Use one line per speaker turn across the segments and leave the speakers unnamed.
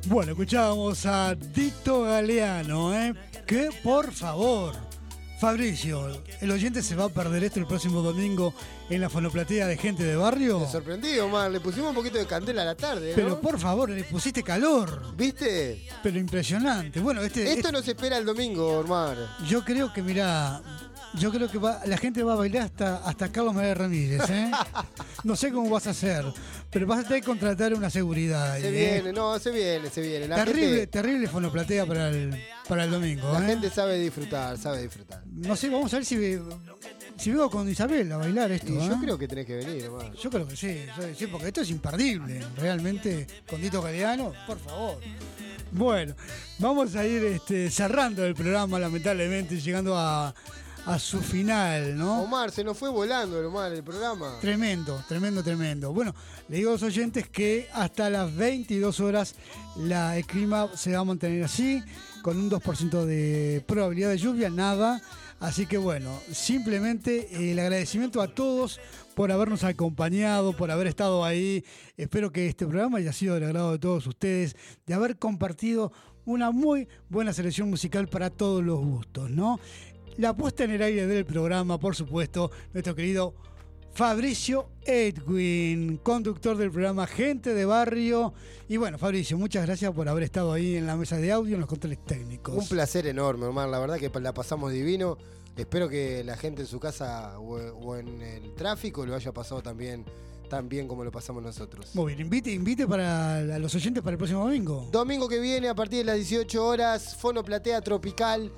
Bueno, escuchábamos a Dito Galeano, que por favor, Fabricio, el oyente se va a perder esto el próximo domingo en la fonoplatea de Gente de Barrio.
Me sorprendí, Omar, le pusimos un poquito de candela a la tarde, ¿no?
Pero por favor, le pusiste calor.
¿Viste?
Pero impresionante. Bueno,
Esto no se espera el domingo, Omar.
Yo creo que, mirá, la gente va a bailar hasta Carlos María Ramírez, ¿eh? No sé cómo vas a hacer, pero vas a tener que contratar una seguridad ahí,
Se viene.
Terrible fonoplatea para el domingo.
La gente sabe disfrutar.
No sé, vamos a ver si vengo con Isabel a bailar esto.
Yo creo que tenés que venir, Omar.
Yo creo que sí, porque esto es imperdible, realmente, con Dito Galeano, por favor. Bueno, vamos a ir cerrando el programa, lamentablemente, llegando a su final, ¿no?
Omar, se nos fue volando, Omar, el programa.
Tremendo. Bueno, le digo a los oyentes que hasta las 22 horas el clima se va a mantener así, con un 2% de probabilidad de lluvia, nada. Así que bueno, simplemente el agradecimiento a todos por habernos acompañado, por haber estado ahí. Espero que este programa haya sido del agrado de todos ustedes, de haber compartido una muy buena selección musical para todos los gustos, ¿no? La puesta en el aire del programa, por supuesto, nuestro querido Fabricio Edwin, conductor del programa Gente de Barrio. Y bueno, Fabricio, muchas gracias por haber estado ahí en la mesa de audio, en los controles técnicos.
Un placer enorme, Omar, la verdad que la pasamos divino. Espero que la gente en su casa o en el tráfico lo haya pasado también tan bien como lo pasamos nosotros.
Muy bien, invite a los oyentes para el próximo domingo.
Domingo que viene, a partir de las 18 horas, Fonoplatea Tropical.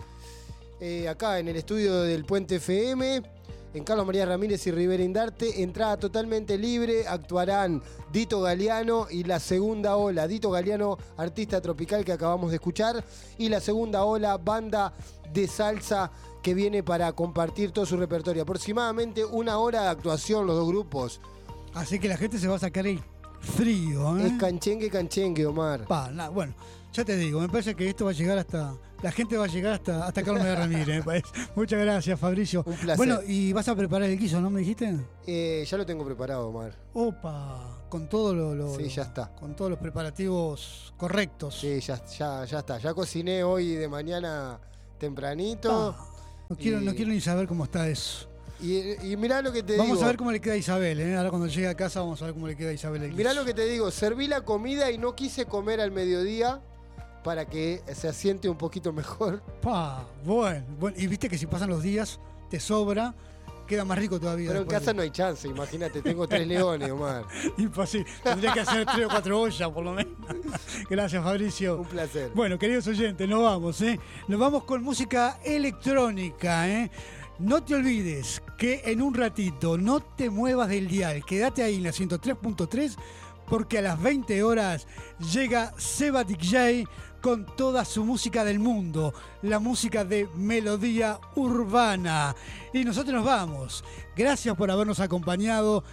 Acá en el estudio del Puente FM, en Carlos María Ramírez y Rivera Indarte, entrada totalmente libre. Actuarán Dito Galeano y la segunda ola. Dito Galeano, artista tropical que acabamos de escuchar, y la segunda ola, banda de salsa que viene para compartir todo su repertorio. Aproximadamente 1 hora de actuación los dos grupos.
Así que la gente se va a sacar el frío, ¿eh?
Es canchengue, Omar.
Bueno, ya te digo, me parece que esto va a llegar hasta... La gente va a llegar hasta Carlos María Ramírez, me parece. Muchas gracias, Fabricio.
Un placer.
Bueno, y vas a preparar el guiso, ¿no me dijiste?
Ya lo tengo preparado, Omar.
Opa, con todo
Sí, ya está.
Con todos los preparativos correctos.
Sí, ya está. Ya cociné hoy de mañana tempranito.
No quiero ni saber cómo está eso.
Y mirá lo que te digo.
Vamos a ver cómo le queda a Isabel, ¿eh? Ahora cuando llegue a casa vamos a ver cómo le queda a Isabel el guiso.
Mirá lo que te digo, serví la comida y no quise comer al mediodía para que se asiente un poquito mejor.
Bueno, y viste que si pasan los días, te sobra, queda más rico todavía.
Pero en casa no hay chance, imagínate, tengo 3 leones, Omar.
Imposible, tendría que hacer 3 o 4 ollas por lo menos. Gracias, Fabricio.
Un placer.
Bueno, queridos oyentes, nos vamos, ¿eh? Nos vamos con música electrónica, ¿eh? No te olvides que en un ratito no te muevas del dial, quédate ahí en la 103.3 porque a las 20 horas llega Seba DJ con toda su música del mundo, la música de melodía urbana. Y nosotros nos vamos. Gracias por habernos acompañado.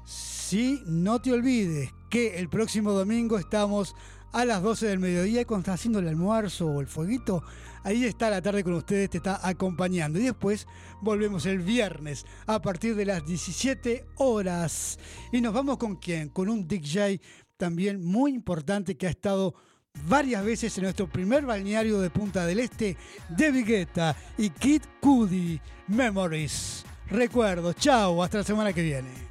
Sí, no te olvides que el próximo domingo estamos a las 12 del mediodía y cuando estás haciendo el almuerzo o el fueguito, ahí está la tarde con ustedes, te está acompañando. Y después volvemos el viernes a partir de las 17 horas. ¿Y nos vamos con quién? Con un DJ también muy importante que ha estado varias veces en nuestro primer balneario de Punta del Este, David Guetta y Kid Cudi. Memories. Recuerdos. Chao, hasta la semana que viene.